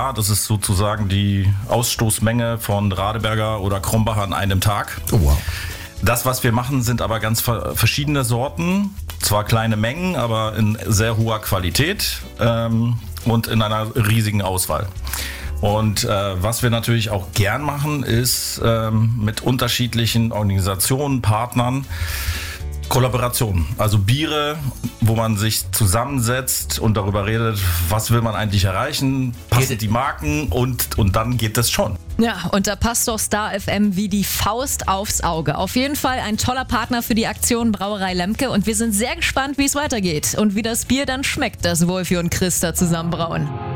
Jahr. Das ist sozusagen die Ausstoßmenge von Radeberger oder Krombacher an einem Tag. Oh, wow. Das, was wir machen, sind aber ganz verschiedene Sorten. Zwar kleine Mengen, aber in sehr hoher Qualität und in einer riesigen Auswahl. Und was wir natürlich auch gern machen, ist mit unterschiedlichen Organisationen, Partnern, Kollaborationen. Also Biere, wo man sich zusammensetzt und darüber redet, was will man eigentlich erreichen, passen die Marken und dann geht es schon. Ja, und da passt doch Star FM wie die Faust aufs Auge. Auf jeden Fall ein toller Partner für die Aktion Brauerei Lemke und wir sind sehr gespannt, wie es weitergeht und wie das Bier dann schmeckt, das Wolfi und Chris da zusammen brauen.